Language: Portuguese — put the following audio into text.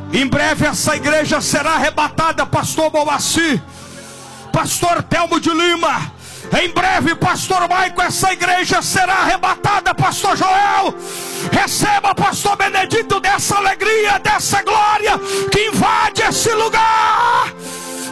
Em breve essa igreja será arrebatada, pastor Moacir, pastor Telmo de Lima. Em breve, pastor Maico, essa igreja será arrebatada, pastor Joel. Receba, pastor Benedito, dessa alegria, dessa glória que invade esse lugar.